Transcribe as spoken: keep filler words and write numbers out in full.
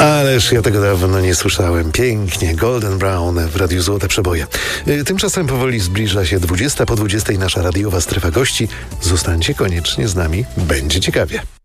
Ależ ja tego dawno nie słyszałem. Pięknie, Golden Brown w Radiu Złote Przeboje. Y, Tymczasem powoli zbliża się dwudziesta po dwudziestej nasza radiowa strefa gości. Zostańcie koniecznie z nami, będzie ciekawie.